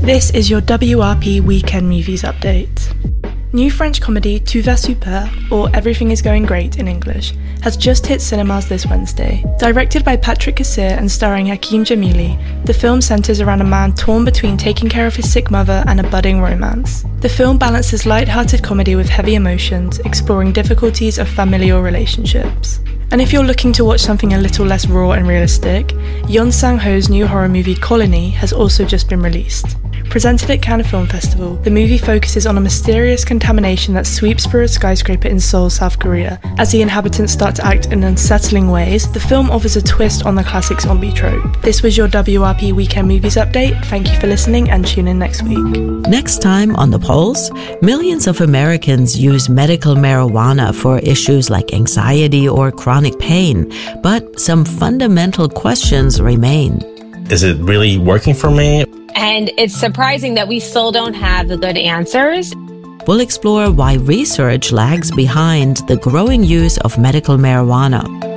This is your WRP Weekend Movies Update. New French comedy Tout va super, or Everything is Going Great in English, has just hit cinemas this Wednesday. Directed by Patrick Kassir and starring Hakeem Jamili, the film centres around a man torn between taking care of his sick mother and a budding romance. The film balances light-hearted comedy with heavy emotions, exploring difficulties of familial relationships. And if you're looking to watch something a little less raw and realistic, Yeon Sang-ho's new horror movie Colony has also just been released. Presented at Cannes Film Festival, the movie focuses on a mysterious contamination that sweeps through a skyscraper in Seoul, South Korea. As the inhabitants start to act in unsettling ways, the film offers a twist on the classic zombie trope. This was your WRP Weekend Movies Update. Thank you for listening and tune in next week. Next time on The Pulse, millions of Americans use medical marijuana for issues like anxiety or chronic pain, but some fundamental questions remain. Is it really working for me? And it's surprising that we still don't have the good answers. We'll explore why research lags behind the growing use of medical marijuana.